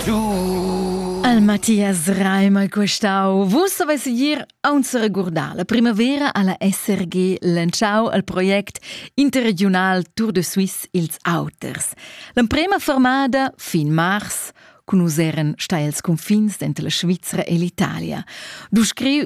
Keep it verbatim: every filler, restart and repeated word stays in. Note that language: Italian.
Al Mattias Reimer questau, vus savesse dir a un se regurdar la primavera alla S R G lanciau al project interregional Tour de Suisse ils Auters. L'emprema formada fin mars cunuseren stai els confins denter la Svizra e l'Italia. Du scriu